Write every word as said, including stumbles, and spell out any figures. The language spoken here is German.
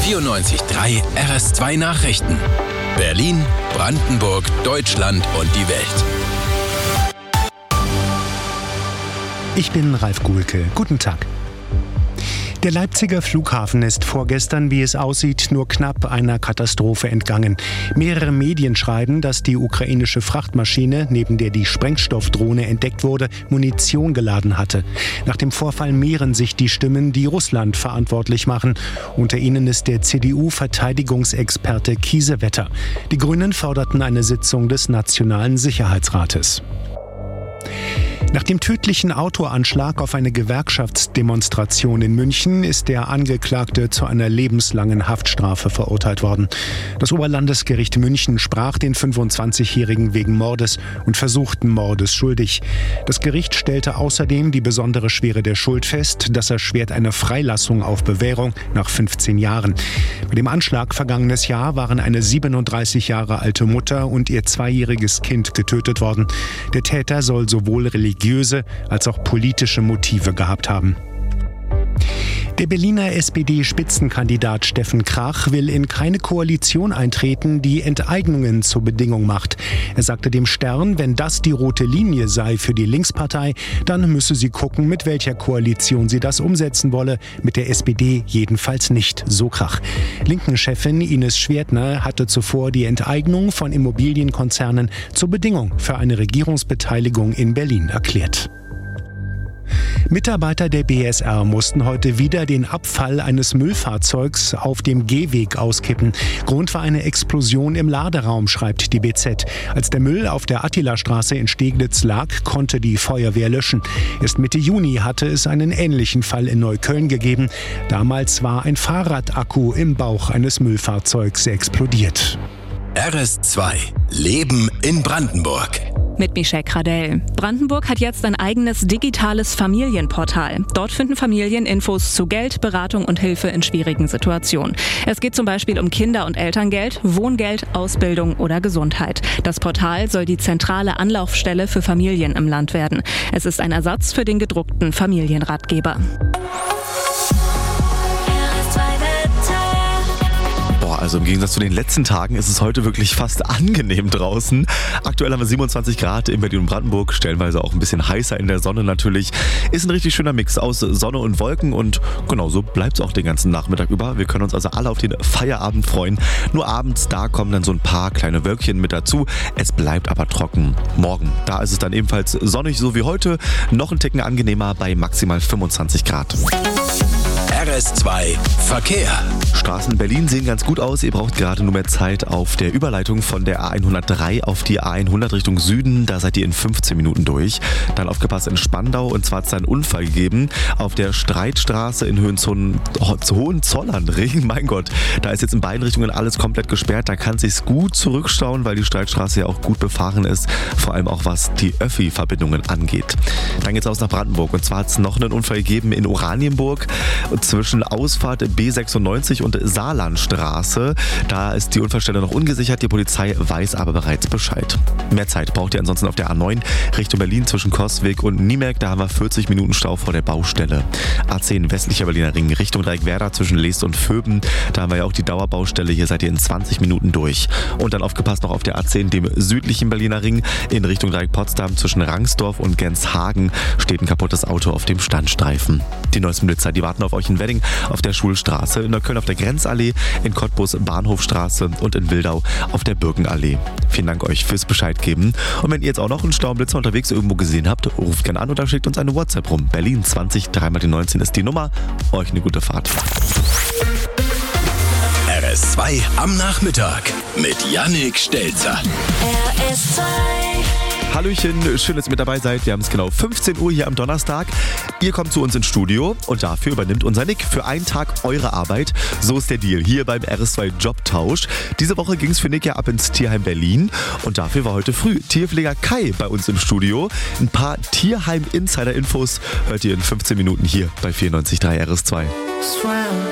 vierundneunzig Komma drei R S zwei Nachrichten. Berlin, Brandenburg, Deutschland und die Welt. Ich bin Ralf Guhlke. Guten Tag. Der Leipziger Flughafen ist vorgestern, wie es aussieht, nur knapp einer Katastrophe entgangen. Mehrere Medien schreiben, dass die ukrainische Frachtmaschine, neben der die Sprengstoffdrohne entdeckt wurde, Munition geladen hatte. Nach dem Vorfall mehren sich die Stimmen, die Russland verantwortlich machen. Unter ihnen ist der C D U-Verteidigungsexperte Kiesewetter. Die Grünen forderten eine Sitzung des Nationalen Sicherheitsrates. Nach dem tödlichen Autoanschlag auf eine Gewerkschaftsdemonstration in München ist der Angeklagte zu einer lebenslangen Haftstrafe verurteilt worden. Das Oberlandesgericht München sprach den fünfundzwanzigjährigen wegen Mordes und versuchten Mordes schuldig. Das Gericht stellte außerdem die besondere Schwere der Schuld fest. Das erschwert eine Freilassung auf Bewährung nach fünfzehn Jahren. Bei dem Anschlag vergangenes Jahr waren eine siebenunddreißig Jahre alte Mutter und ihr zweijähriges Kind getötet worden. Der Täter soll sowohl religiöse als auch politische Motive gehabt haben. Der Berliner S P D-Spitzenkandidat Steffen Krach will in keine Koalition eintreten, die Enteignungen zur Bedingung macht. Er sagte dem Stern, wenn das die rote Linie sei für die Linkspartei, dann müsse sie gucken, mit welcher Koalition sie das umsetzen wolle. Mit der S P D jedenfalls nicht, so Krach. Linken-Chefin Ines Schwertner hatte zuvor die Enteignung von Immobilienkonzernen zur Bedingung für eine Regierungsbeteiligung in Berlin erklärt. Mitarbeiter der B S R mussten heute wieder den Abfall eines Müllfahrzeugs auf dem Gehweg auskippen. Grund war eine Explosion im Laderaum, schreibt die B Z. Als der Müll auf der Attilastraße in Steglitz lag, konnte die Feuerwehr löschen. Erst Mitte Juni hatte es einen ähnlichen Fall in Neukölln gegeben. Damals war ein Fahrradakku im Bauch eines Müllfahrzeugs explodiert. R S zwei Leben in Brandenburg. Mit Michelle Kradell. Brandenburg hat jetzt ein eigenes digitales Familienportal. Dort finden Familien Infos zu Geld, Beratung und Hilfe in schwierigen Situationen. Es geht zum Beispiel um Kinder- und Elterngeld, Wohngeld, Ausbildung oder Gesundheit. Das Portal soll die zentrale Anlaufstelle für Familien im Land werden. Es ist ein Ersatz für den gedruckten Familienratgeber. Also im Gegensatz zu den letzten Tagen ist es heute wirklich fast angenehm draußen. Aktuell haben wir siebenundzwanzig Grad in Berlin und Brandenburg, stellenweise auch ein bisschen heißer in der Sonne natürlich. Ist ein richtig schöner Mix aus Sonne und Wolken und genau so bleibt es auch den ganzen Nachmittag über. Wir können uns also alle auf den Feierabend freuen. Nur abends, da kommen dann so ein paar kleine Wölkchen mit dazu. Es bleibt aber trocken. Morgen, da ist es dann ebenfalls sonnig, so wie heute. Noch ein Ticken angenehmer bei maximal fünfundzwanzig Grad. R S zwei Verkehr. Straßen in Berlin sehen ganz gut aus. Ihr braucht gerade nur mehr Zeit auf der Überleitung von der A hundertdrei auf die A hundert Richtung Süden. Da seid ihr in fünfzehn Minuten durch. Dann aufgepasst in Spandau, und zwar hat es einen Unfall gegeben auf der Streitstraße in Hohenzollern-Ring. Mein Gott, da ist jetzt in beiden Richtungen alles komplett gesperrt. Da kann es sich gut zurückstauen, weil die Streitstraße ja auch gut befahren ist. Vor allem auch was die Öffi-Verbindungen angeht. Dann geht es aus nach Brandenburg, und zwar hat es noch einen Unfall gegeben in Oranienburg zwischen Ausfahrt B sechsundneunzig und Saarlandstraße. Da ist die Unfallstelle noch ungesichert. Die Polizei weiß aber bereits Bescheid. Mehr Zeit braucht ihr ansonsten auf der A neun Richtung Berlin zwischen Coswig und Niemerk. Da haben wir vierzig Minuten Stau vor der Baustelle. A zehn westlicher Berliner Ring Richtung Dreieckwerder zwischen Leest und Vöben. Da haben wir ja auch die Dauerbaustelle. Hier seid ihr in zwanzig Minuten durch. Und dann aufgepasst noch auf der A zehn, dem südlichen Berliner Ring in Richtung Dreieck Potsdam zwischen Rangsdorf und Genshagen steht ein kaputtes Auto auf dem Standstreifen. Die neuesten Blitzer, die warten auf euch in Wedding auf der Schulstraße, in Neukölln auf der Grenzallee, in Cottbus Bahnhofstraße und in Wildau auf der Birkenallee. Vielen Dank euch fürs Bescheid geben. Und wenn ihr jetzt auch noch einen Staublitzer unterwegs irgendwo gesehen habt, ruft gerne an oder schickt uns eine WhatsApp rum. Berlin zwanzig, drei mal die neunzehn ist die Nummer. Euch eine gute Fahrt. R S zwei am Nachmittag mit Yannick Stelzer. R S zwei. Hallöchen, schön, dass ihr mit dabei seid. Wir haben es genau fünfzehn Uhr hier am Donnerstag. Ihr kommt zu uns ins Studio und dafür übernimmt unser Nick für einen Tag eure Arbeit. So ist der Deal hier beim R S zwei Jobtausch. Diese Woche ging es für Nick ja ab ins Tierheim Berlin und dafür war heute früh Tierpfleger Kai bei uns im Studio. Ein paar Tierheim-Insider-Infos hört ihr in fünfzehn Minuten hier bei vierundneunzig Komma drei R S zwei.